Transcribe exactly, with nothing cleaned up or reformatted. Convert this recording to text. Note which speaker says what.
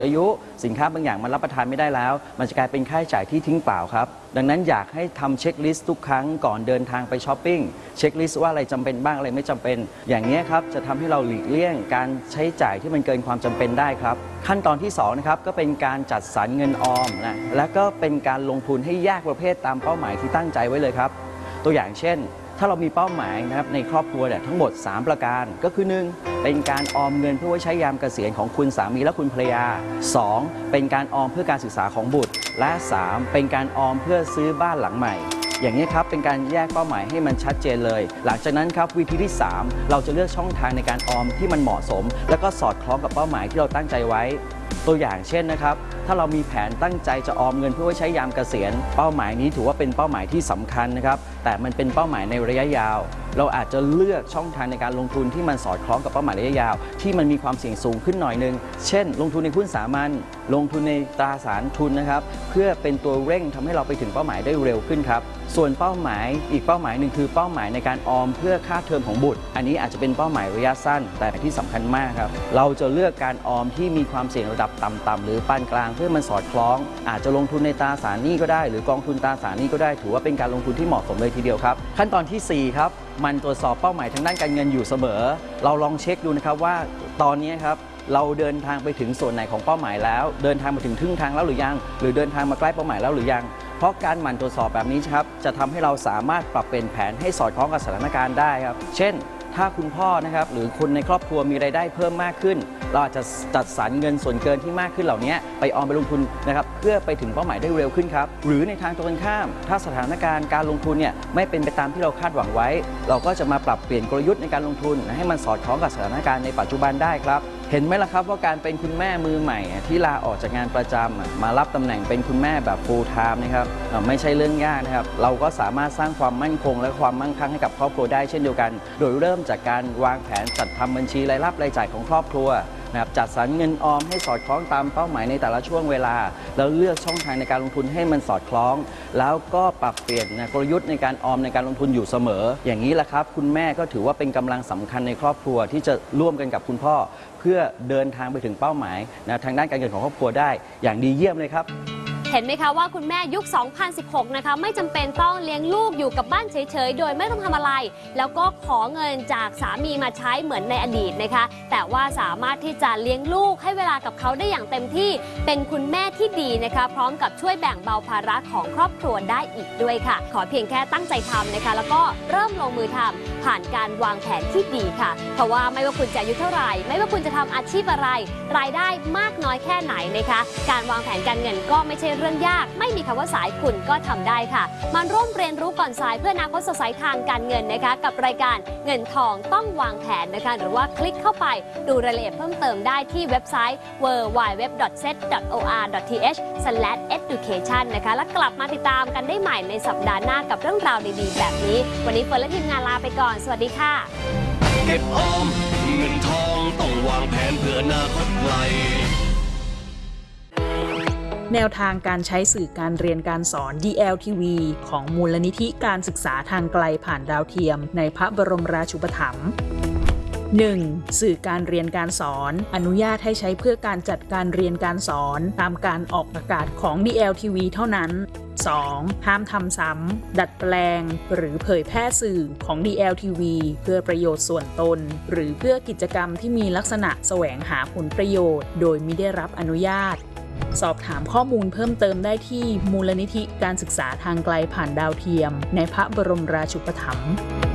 Speaker 1: อายุสินค้าบางอย่างมันรับประทานไม่ได้แล้วมันจะกลายเป็นค่าใช้จ่ายที่ทิ้งเปล่าครับดังนั้นอยากให้ทำเช็คลิสต์ทุกครั้งก่อนเดินทางไปช้อปปิ้งเช็คลิสต์ว่าอะไรจำเป็นบ้างอะไรไม่จำเป็นอย่างนี้ครับจะทำให้เราหลีกเลี่ยงการใช้จ่ายที่มันเกินความจำเป็นได้ครับขั้นตอนที่สองนะครับก็เป็นการจัดสรรเงินออมนะและก็เป็นการลงทุนให้แยกประเภทตามเป้าหมายที่ตั้งใจไว้เลยครับตัวอย่างเช่นถ้าเรามีเป้าหมายนะครับในครอบครัวเนี่ยทั้งหมดสามประการก็คือหนึ่งเป็นการออมเงินเพื่อไว้ใช้ยามเกษียณของคุณสามีและคุณภรรยาสองเป็นการออมเพื่อการศึกษาของบุตรและสามเป็นการออมเพื่อซื้อบ้านหลังใหม่อย่างนี้ครับเป็นการแยกเป้าหมายให้มันชัดเจนเลยหลังจากนั้นครับวิธีที่สามเราจะเลือกช่องทางในการออมที่มันเหมาะสมและก็สอดคล้องกับเป้าหมายที่เราตั้งใจไว้ตัวอย่างเช่นนะครับถ้าเรามีแผนตั้งใจจะออมเงินเพื่อไว้ใช้ยามเกษียณเป้าหมายนี้ถือว่าเป็นเป้าหมายที่สำคัญนะครับแต่มันเป็นเป้าหมายในระยะยาวเราอาจจะเลือกช่องทางในการลงทุนที่มันสอดคล้องกับเป้าหมายระยะยาวที่มันมีความเสี่ยงสูงขึ้นหน่อยนึงเช่นลงทุนในหุ้นสามัญลงทุนในตราสารทุนนะครับเพื่อเป็นตัวเร่งทำให้เราไปถึงเป้าหมายได้เร็วขึ้นครับส่วนเป้าหมายอีกเป้าหมายหนึ่งคือเป้าหมายในการออมเพื่อค่าเทอมของบุตรอันนี้อาจจะเป็นเป้าหมายระยะสั้นแต่ที่สำคัญมากครับเราจะเลือกการออมที่มีความเสี่ยงระดับต่ำๆหรือปานกลางเพื่อมันสอดคล้องอาจจะลงทุนในตราสารหนี้ก็ได้หรือกองทุนตราสารหนี้ก็ได้ถือว่าเป็นการลงทุนที่เหมาะสมเลยทีเดียวครับขั้นตอนที่สี่ครับมันตรวจสอบเป้าหมายทางด้านการเงินอยู่เสมอเราลองเช็คดูนะครับว่าตอนนี้ครับเราเดินทางไปถึงส่วนไหนของเป้าหมายแล้วเดินทางมาถึงครึ่งทางแล้วหรือยังหรือเดินทางมาใกล้เป้าหมายแล้วหรือยังเพราะการหมั่นตรวจสอบแบบนี้ครับจะทำให้เราสามารถปรับเปลี่ยนแผนให้สอดคล้องกับสถานการณ์ได้ครับเช่นถ้าคุณพ่อนะครับหรือคนในครอบครัวมีรายได้เพิ่มมากขึ้นเราอาจจะจัดสรรเงินส่วนเกินที่มากขึ้นเหล่านี้ไปออมไปลงทุนนะครับเพื่อไปถึงเป้าหมายได้เร็วขึ้นครับหรือในทางตรงกันข้ามถ้าสถานการณ์การลงทุนเนี่ยไม่เป็นไปตามที่เราคาดหวังไว้เราก็จะมาปรับเปลี่ยนกลยุทธ์ในการลงทุนให้มันสอดคล้องกับสถานการณ์ในปัจจุบันได้ครับเห็นไหมล่ะครับว่าการเป็นคุณแม่มือใหม่ที่ลาออกจากงานประจำมารับตำแหน่งเป็นคุณแม่แบบ full time นะครับไม่ใช่เรื่องยากนะครับเราก็สามารถสร้างความมั่นคงและความมั่งคั่งให้กับครอบครัวได้เช่นเดียวกันโดยเริ่มจากการวางแผนจัดทำบัญชีรายรับรายจ่ายของครอบครัวนะครับจัดสรรเงินออมให้สอดคล้องตามเป้าหมายในแต่ละช่วงเวลาแล้วเลือกช่องทางในการลงทุนให้มันสอดคล้องแล้วก็ปรับเปลี่ยนกลยุทธ์ในการออมในการลงทุนอยู่เสมออย่างนี้แหละครับคุณแม่ก็ถือว่าเป็นกำลังสำคัญในครอบครัวที่จะร่วมกันกับคุณพ่อเพื่อเดินทางไปถึงเป้าหมายนะทางด้านการเงินของครอบครัวได้อย่างดีเยี่ยมเลยครับ
Speaker 2: เห็นไหมคะว่าคุณแม่ยุค สองพันสิบหก นะคะไม่จำเป็นต้องเลี้ยงลูกอยู่กับบ้านเฉยๆโดยไม่ต้องทำอะไรแล้วก็ขอเงินจากสามีมาใช้เหมือนในอดีตนะคะแต่ว่าสามารถที่จะเลี้ยงลูกให้เวลากับเขาได้อย่างเต็มที่เป็นคุณแม่ที่ดีนะคะพร้อมกับช่วยแบ่งเบาภาระของครอบครัวได้อีกด้วยค่ะขอเพียงแค่ตั้งใจทำนะคะแล้วก็เริ่มลงมือทำผ่านการวางแผนที่ดีค่ะเพราะว่าไม่ว่าคุณจะอายุเท่าไหร่ไม่ว่าคุณจะทำอาชีพอะไรรายได้มากน้อยแค่ไหนนะคะการวางแผนการเงินก็ไม่ใช่เรื่องยากไม่มีคำว่าสายคุณก็ทำได้ค่ะมาร่วมเรียนรู้ก่อนสายเพื่ออนาคตสดใสทางการเงินนะคะกับรายการเงินทองต้องวางแผนนะคะหรือว่าคลิกเข้าไปดูรายละเอียดเพิ่มเติมได้ที่เว็บไซต์ ดับเบิลยู ดับเบิลยู ดับเบิลยู ดอท เซ็ต ดอท โอ อาร์ ดอท ที เอช สแลช เอดูเคชัน นะคะและกลับมาติดตามกันได้ใหม่ในสัปดาห์หน้ากับเรื่องราวดีๆแบบนี้วันนี้เฟิร์นและทีมงานลาไปก่อนสวัสดีค่ะ
Speaker 3: เก็บออมเงินทองต้องวางแผนเพื่ออนาคตไกล
Speaker 4: แนวทางการใช้สื่อการเรียนการสอน ดี แอล ที วี ของมูลนิธิการศึกษาทางไกลผ่านดาวเทียมในพระบรมราชูปถัมภ์ หนึ่ง. สื่อการเรียนการสอนอนุญาตให้ใช้เพื่อการจัดการเรียนการสอนตามการออกอากาศของ ดี แอล ที วี เท่านั้น สอง. ห้ามทำซ้ำดัดแปลงหรือเผยแพร่สื่อของ ดี แอล ที วี เพื่อประโยชน์ส่วนตนหรือเพื่อกิจกรรมที่มีลักษณะแสวงหาผลประโยชน์โดยมิได้รับอนุญาตสอบถามข้อมูลเพิ่มเติมได้ที่มูลนิธิการศึกษาทางไกลผ่านดาวเทียมในพระบรมราชูปถัมภ์